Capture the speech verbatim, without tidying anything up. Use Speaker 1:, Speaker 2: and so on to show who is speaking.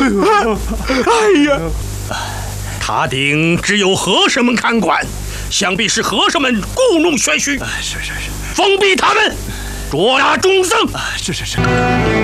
Speaker 1: 哎呀，
Speaker 2: 塔顶只有和尚们看管，想必是和尚们故弄玄虚。
Speaker 1: 是是是，
Speaker 2: 封闭他们，捉拿众僧。
Speaker 1: 是是是。